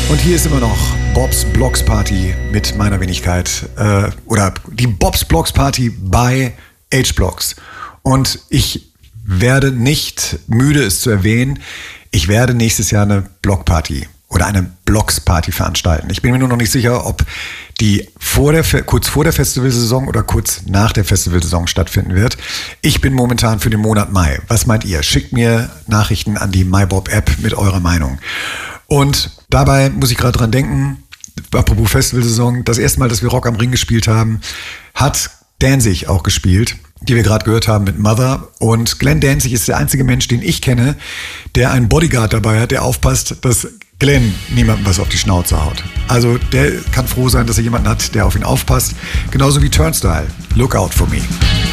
Und hier ist immer noch Bob's Blocks Party mit meiner Wenigkeit. Oder die Bob's Blocks Party bei H-Blocks. Und ich werde nicht müde, es zu erwähnen, ich werde nächstes Jahr eine Blockparty oder eine Blocks-Party veranstalten. Ich bin mir nur noch nicht sicher, ob die kurz vor der Festivalsaison oder kurz nach der Festivalsaison stattfinden wird. Ich bin momentan für den Monat Mai. Was meint ihr? Schickt mir Nachrichten an die MyBob-App mit eurer Meinung. Und dabei muss ich gerade dran denken, apropos Festivalsaison, das erste Mal, dass wir Rock am Ring gespielt haben, hat Danzig auch gespielt, die wir gerade gehört haben mit Mother. Und Glenn Danzig ist der einzige Mensch, den ich kenne, der einen Bodyguard dabei hat, der aufpasst, dass Glenn niemandem was auf die Schnauze haut. Also der kann froh sein, dass er jemanden hat, der auf ihn aufpasst. Genauso wie Turnstile. Look out for me.